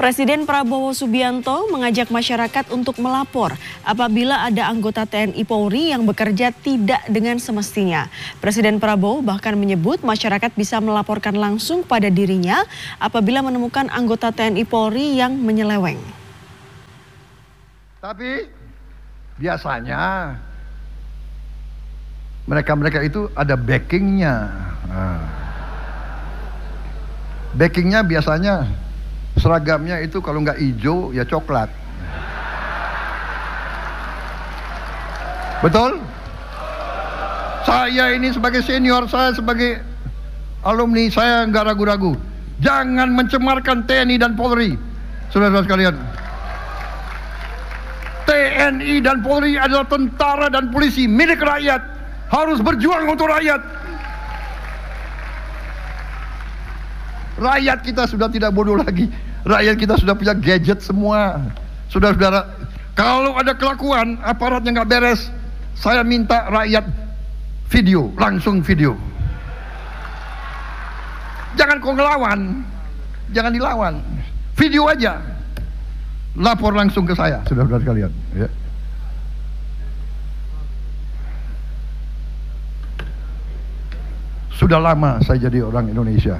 Presiden Prabowo Subianto mengajak masyarakat untuk melapor apabila ada anggota TNI Polri yang bekerja tidak dengan semestinya. Presiden Prabowo bahkan menyebut masyarakat bisa melaporkan langsung pada dirinya apabila menemukan anggota TNI Polri yang menyeleweng. Tapi biasanya mereka itu ada backingnya. Backingnya biasanya seragamnya itu kalau nggak hijau ya coklat. Betul? Saya ini sebagai senior, saya sebagai alumni, saya nggak ragu-ragu. Jangan mencemarkan TNI dan Polri, saudara-saudara sekalian. TNI dan Polri adalah tentara dan polisi milik rakyat, harus berjuang untuk rakyat. Rakyat kita sudah tidak bodoh lagi. Rakyat kita sudah punya gadget semua. Saudara-saudara, kalau ada kelakuan aparatnya nggak beres, saya minta rakyat video, langsung video. Jangan kau ngelawan, jangan dilawan, video aja. Lapor langsung ke saya, saudara-saudara sekalian. Ya. Sudah lama saya jadi orang Indonesia.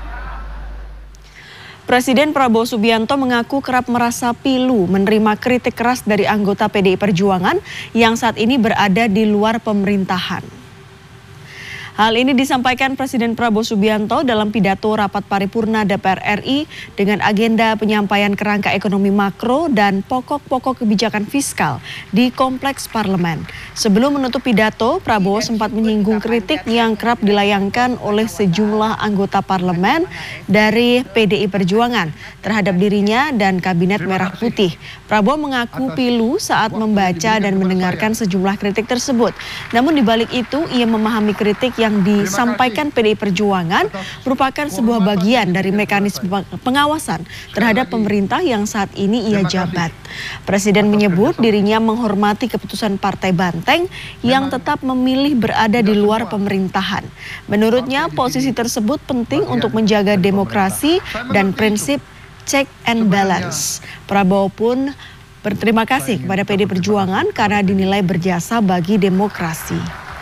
Presiden Prabowo Subianto mengaku kerap merasa pilu menerima kritik keras dari anggota PDI Perjuangan yang saat ini berada di luar pemerintahan. Hal ini disampaikan Presiden Prabowo Subianto dalam pidato rapat paripurna DPR RI dengan agenda penyampaian kerangka ekonomi makro dan pokok-pokok kebijakan fiskal di Kompleks Parlemen. Sebelum menutup pidato, Prabowo sempat menyinggung kritik yang kerap dilayangkan oleh sejumlah anggota parlemen dari PDI Perjuangan terhadap dirinya dan Kabinet Merah Putih. Prabowo mengaku pilu saat membaca dan mendengarkan sejumlah kritik tersebut. Namun dibalik itu, ia memahami kritik yang disampaikan PDI Perjuangan merupakan sebuah bagian dari mekanisme pengawasan terhadap pemerintah yang saat ini ia jabat. Presiden menyebut dirinya menghormati keputusan Partai Banteng yang tetap memilih berada di luar pemerintahan. Menurutnya, posisi tersebut penting untuk menjaga demokrasi dan prinsip check and balance. Prabowo pun berterima kasih kepada PDI Perjuangan karena dinilai berjasa bagi demokrasi.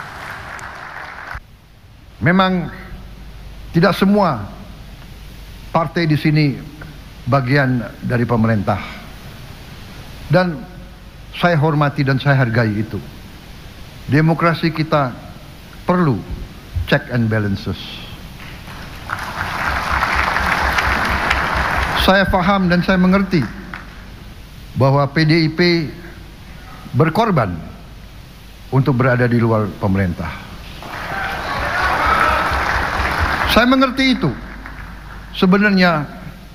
Memang tidak semua partai di sini bagian dari pemerintah. Dan saya hormati dan saya hargai itu. Demokrasi kita perlu check and balances. Saya paham dan saya mengerti bahwa PDIP berkorban untuk berada di luar pemerintah. Saya mengerti itu. Sebenarnya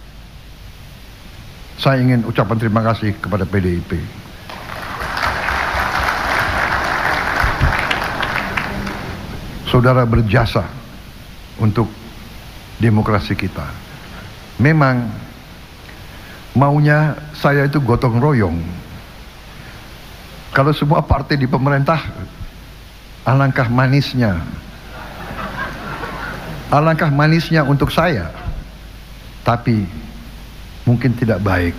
saya ingin ucapan terima kasih kepada PDIP. Saudara berjasa untuk demokrasi kita. Memang maunya saya itu gotong royong. Kalau semua partai di pemerintah, alangkah manisnya. Alangkah manisnya untuk saya, tapi mungkin tidak baik.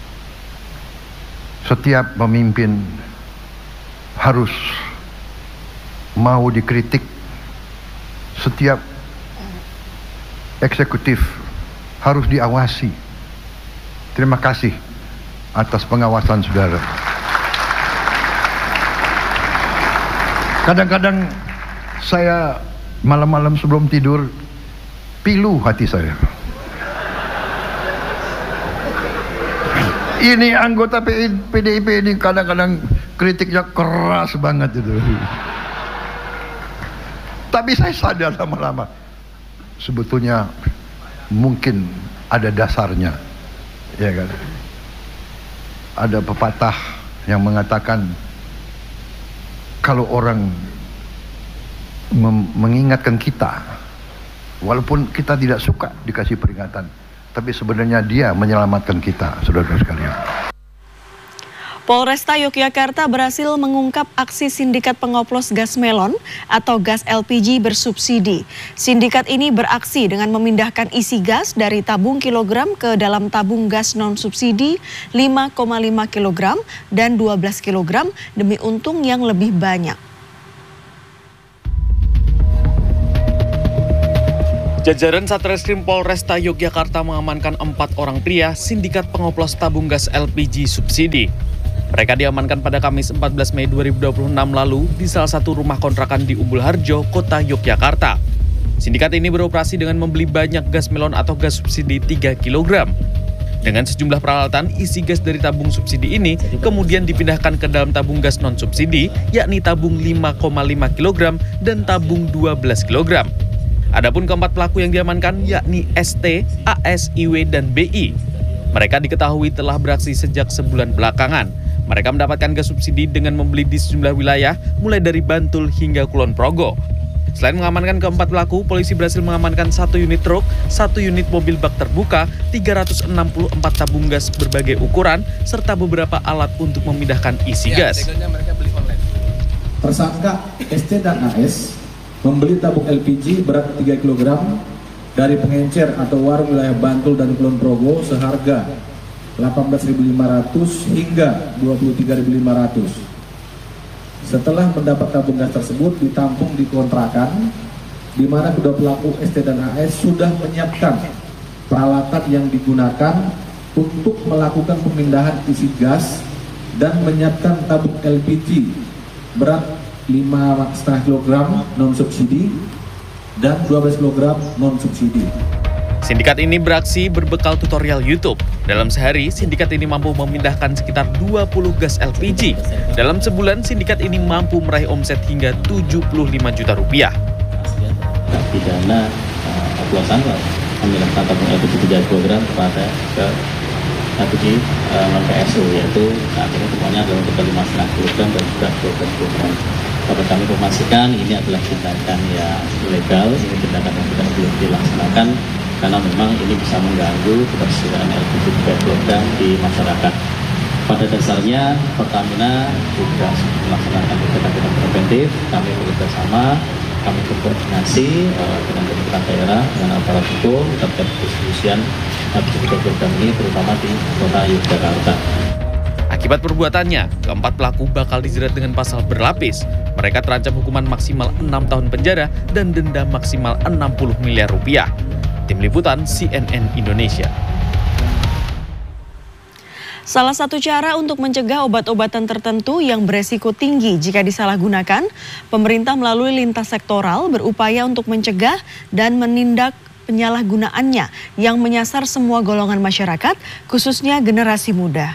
Setiap pemimpin harus mau dikritik, setiap eksekutif harus diawasi. Terima kasih atas pengawasan saudara. Kadang-kadang saya malam-malam sebelum tidur pilu hati saya. Ini anggota PDIP ini kadang-kadang kritiknya keras banget itu. Tapi saya sadar lama-lama sebetulnya mungkin ada dasarnya, ya kan? Ada pepatah yang mengatakan kalau orang mengingatkan kita, walaupun kita tidak suka dikasih peringatan, tapi sebenarnya dia menyelamatkan kita, saudara sekalian. Polresta Yogyakarta berhasil mengungkap aksi sindikat pengoplos gas melon atau gas LPG bersubsidi. Sindikat ini beraksi dengan memindahkan isi gas dari tabung kilogram ke dalam tabung gas non-subsidi 5,5 kg dan 12 kg demi untung yang lebih banyak. Jajaran Satreskrim Polresta Yogyakarta mengamankan 4 orang pria sindikat pengoplos tabung gas LPG subsidi. Mereka diamankan pada Kamis 14 Mei 2026 lalu di salah satu rumah kontrakan di Umbul Harjo, Kota Yogyakarta. Sindikat ini beroperasi dengan membeli banyak gas melon atau gas subsidi 3 kg. Dengan sejumlah peralatan, isi gas dari tabung subsidi ini kemudian dipindahkan ke dalam tabung gas non-subsidi, yakni tabung 5,5 kg dan tabung 12 kg. Adapun keempat pelaku yang diamankan yakni ST, AS, IW, dan BI. Mereka diketahui telah beraksi sejak sebulan belakangan. Mereka mendapatkan gas subsidi dengan membeli di sejumlah wilayah, mulai dari Bantul hingga Kulon Progo. Selain mengamankan keempat pelaku, polisi berhasil mengamankan 1 unit truk, 1 unit mobil bak terbuka, 364 tabung gas berbagai ukuran, serta beberapa alat untuk memindahkan isi gas. Tersangka ST dan AS membeli tabung LPG berat 3 kg dari pengencer atau warung wilayah Bantul dan Kulon Progo seharga 18.500 hingga 23.500. Setelah mendapat tabung gas tersebut ditampung di kontrakan, di mana kedua pelaku ST dan AS sudah menyiapkan peralatan yang digunakan untuk melakukan pemindahan isi gas dan menyiapkan tabung LPG berat 5,5 kg non-subsidi dan 12 kg non-subsidi. Sindikat ini beraksi berbekal tutorial YouTube. Dalam sehari, sindikat ini mampu memindahkan sekitar 20 gas LPG. Dalam sebulan, sindikat ini mampu meraih omset hingga 75 juta rupiah. Pidana oplosan memindahkan tabung LPG 3 kg kepada ke LPG non-PSU, yaitu saat ini semuanya adalah untuk 5,5 kg dan juga 12 kg. Dapat kami informasikan ini adalah tindakan yang ilegal, ini tindakan yang tidak boleh dilaksanakan karena memang ini bisa mengganggu ketersediaan LPG 3 kg di masyarakat. Pada dasarnya Pertamina juga melaksanakan kegiatan preventif, kami bekerjasama, kami berkoordinasi dengan pemerintah daerah, dengan aparat hukum terkait distribusian LPG 3 kg ini terutama di Kota Yogyakarta. Akibat perbuatannya, keempat pelaku bakal dijerat dengan pasal berlapis. Mereka terancam hukuman maksimal 6 tahun penjara dan denda maksimal 60 miliar rupiah. Tim Liputan CNN Indonesia. Salah satu cara untuk mencegah obat-obatan tertentu yang beresiko tinggi jika disalahgunakan, pemerintah melalui lintas sektoral berupaya untuk mencegah dan menindak penyalahgunaannya yang menyasar semua golongan masyarakat, khususnya generasi muda.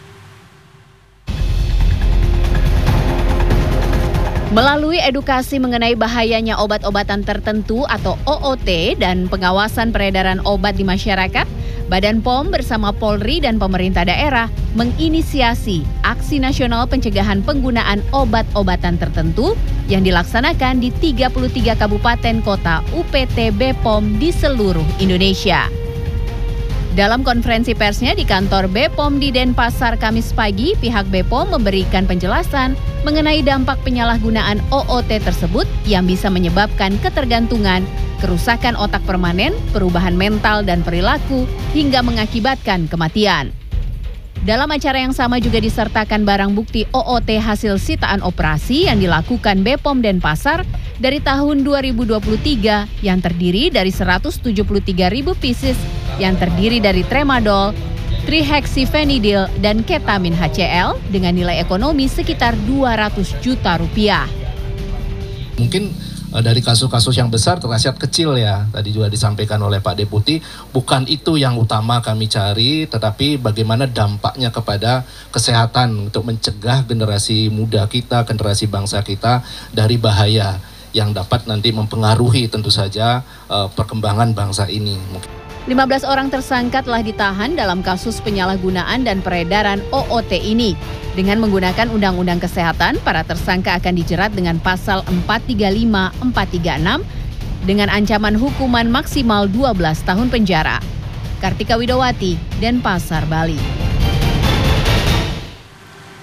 Melalui edukasi mengenai bahayanya obat-obatan tertentu atau OOT dan pengawasan peredaran obat di masyarakat, Badan POM bersama Polri dan pemerintah daerah menginisiasi Aksi Nasional Pencegahan Penggunaan Obat-obatan Tertentu yang dilaksanakan di 33 kabupaten kota UPT BPOM di seluruh Indonesia. Dalam konferensi persnya di kantor BPOM di Denpasar Kamis pagi, pihak BPOM memberikan penjelasan mengenai dampak penyalahgunaan OOT tersebut yang bisa menyebabkan ketergantungan, kerusakan otak permanen, perubahan mental dan perilaku, hingga mengakibatkan kematian. Dalam acara yang sama juga disertakan barang bukti OOT hasil sitaan operasi yang dilakukan BPOM Denpasar dari tahun 2023 yang terdiri dari 173.000 pieces yang terdiri dari tramadol, trihexyphenidyl, dan ketamin HCl dengan nilai ekonomi sekitar 200 juta rupiah. Mungkin dari kasus-kasus yang besar terasiat kecil ya, tadi juga disampaikan oleh Pak Deputi, bukan itu yang utama kami cari, tetapi bagaimana dampaknya kepada kesehatan untuk mencegah generasi muda kita, generasi bangsa kita dari bahaya yang dapat nanti mempengaruhi tentu saja perkembangan bangsa ini. 15 orang tersangka telah ditahan dalam kasus penyalahgunaan dan peredaran OOT ini. Dengan menggunakan Undang-Undang Kesehatan, para tersangka akan dijerat dengan pasal 435, 436 dengan ancaman hukuman maksimal 12 tahun penjara. Kartika Widowati, Denpasar, Bali.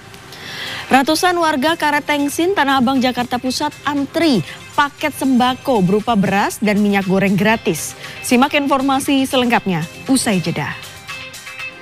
Ratusan warga Karet Tengsin, Tanah Abang, Jakarta Pusat antri paket sembako berupa beras dan minyak goreng gratis. Simak informasi selengkapnya usai jeda.